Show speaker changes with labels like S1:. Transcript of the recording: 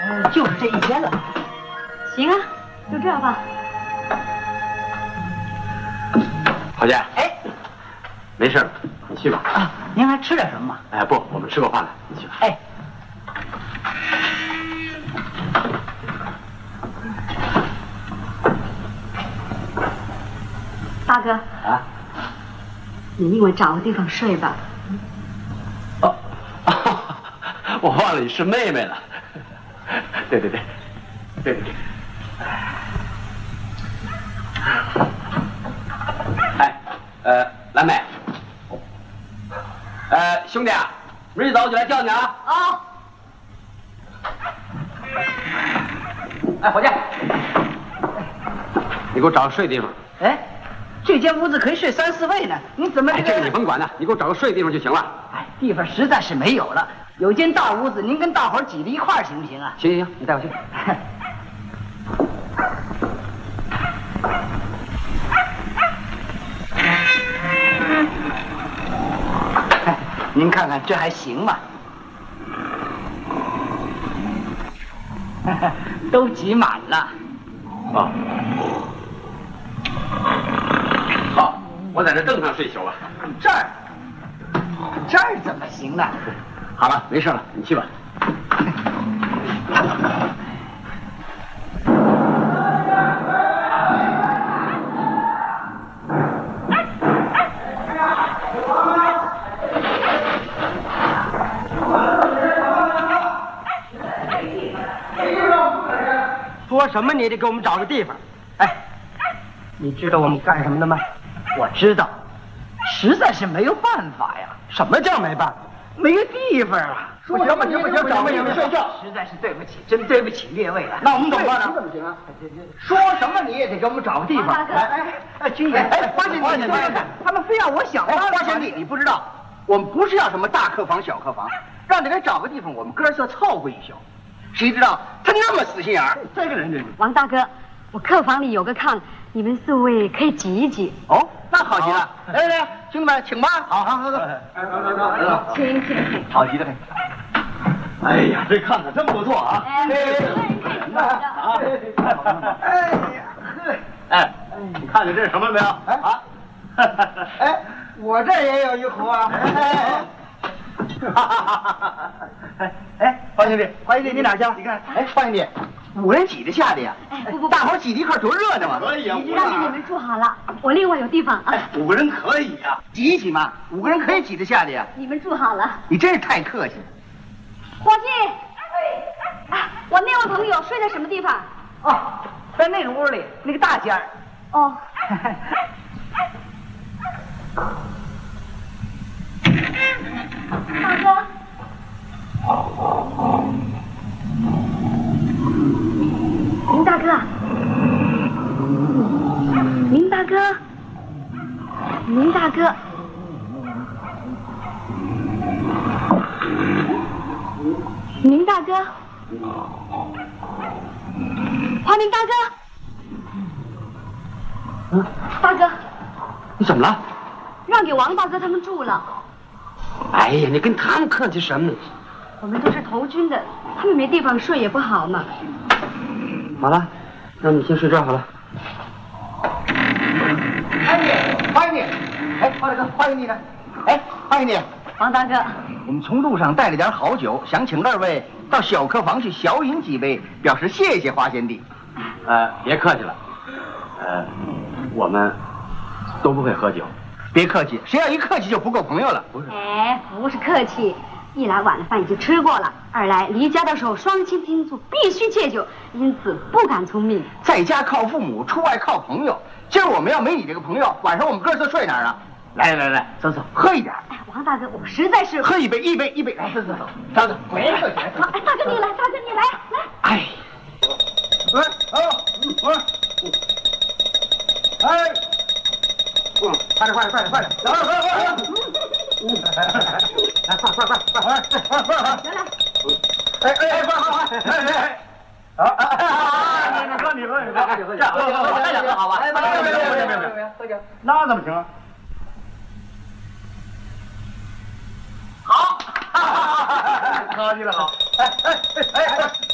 S1: 就是这一天了。
S2: 行啊，就这样吧。
S3: 郝建，
S1: 哎，
S3: 没事了，你去吧。
S1: 啊，您还吃点什么吗？
S3: 哎，不，我们吃过饭了，你去吧。
S1: 哎。
S2: 大哥
S1: 啊，
S2: 你另外找个地方睡吧。
S3: 哦，我忘了你是妹妹了。对。哎，蓝妹，兄弟啊，明儿一早我就来叫你啊。
S1: 啊。哎，伙计，
S3: 你给我找个睡地方。
S1: 哎。 这间屋子可以睡3、4位呢，你怎么？
S3: 这个你甭管了，你给我找个睡地方就行了。
S1: 哎，地方实在是没有了，有间大屋子，您跟大伙儿挤在一块儿行不行啊？
S3: 行，你带我去。
S1: 您看看这还行吗？都挤满了。
S3: 啊。 好，我在这凳上睡一宿吧。
S1: 这儿怎么行呢？
S3: 好了，没事了，你去吧。
S1: 说什么你也得给我们找个地方。哎。 你知道我们干什么的吗？我知道，实在是没有办法呀。什么叫没办法？没有地方啊！
S4: 不行，找个地方睡觉。
S1: 实在是对不起，真对不起列位了。
S4: 那我们怎么办呢？
S1: 怎么行啊？说什么你也得给我们找个地方。哎，军爷，哎，花贤弟，他们非要我想。
S4: 哎，花贤弟，你不知道，我们不是要什么大客房、小客房，让你给找个地方，我们哥仨凑合一宿。谁知道他那么死心眼儿？
S1: 这个人真是。
S2: 王大哥，我客房里有个炕。 你们4位可以挤一挤
S4: 哦，那好极了！来，兄弟们，请吧！好，走，
S2: 请。
S4: 好极了！哎呀，这炕可真不错啊！
S3: 哎，你看见这是什么没有？啊！
S4: 哎，我这也有一壶啊！哎，花兄弟，你哪去了？你看，哎，花兄弟，5人挤得下的呀？
S2: 不，
S4: 大伙儿挤在一块多热闹嘛！
S3: 可以啊，
S2: 让给你们住好了，我另外有地方啊。
S4: 哎，5个人可以呀，挤一挤嘛，5个人可以挤得下的呀。
S2: 你们住好了。
S4: 你真是太客气了。
S2: 伙计，我那位朋友睡在什么地方？
S1: 哦，在那个屋里，那个大间儿。
S2: 哦。大哥。林大哥。林大哥。林大哥。林大哥。华明大哥。大哥。
S3: 你怎么了？
S2: 让给王大哥他们住了。
S3: 哎呀，你跟他们客气什么呢？
S2: 我们都是投军的，他们没地方睡也不好嘛。
S3: 好了，那你先睡这儿好了。
S4: 欢迎你！哎，花大哥，欢迎你呢！哎，欢迎你！
S2: 王大哥，
S4: 我们从路上带了点好酒，想请2位到小客房去小饮几杯，表示谢谢花贤弟。
S3: 别客气了。我们都不会喝酒。
S4: 别客气，谁要一客气就不够朋友了。
S3: 不是。
S2: 哎，不是客气，一来晚了饭已经吃过了，二来离家的时候双亲叮嘱必须戒酒，因此不敢聪明。
S4: 在家靠父母，出外靠朋友。今儿我们要没你这个朋友，晚上我们哥仨睡哪儿啊？来，走，喝一点。
S2: 哎，王大哥，我实在是
S4: 喝一杯。来，走，没客气。
S2: 好，哎，大哥你来，来。
S4: 哎，快，快点，走，来，快，你喝，这样好吧？喝酒，那怎么行啊？好，客气了，好，哎，